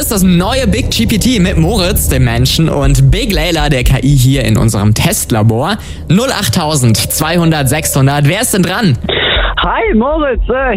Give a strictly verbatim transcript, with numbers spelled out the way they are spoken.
ist das neue Big G P T mit Moritz, dem Menschen, und Big Layla, der K I, hier in unserem Testlabor. null acht zweihundert sechshundert, wer ist denn dran? Hi Moritz, äh,